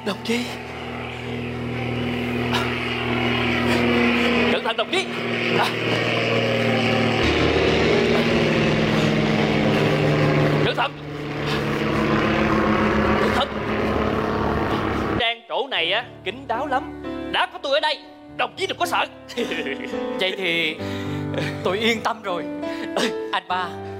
Đồng chí, cẩn thận đồng chí. Cẩn thận, cẩn thận. Trang chỗ này á kín đáo lắm, đã có tôi ở đây, đồng chí đừng có sợ. Vậy thì tôi yên tâm rồi. Anh ba,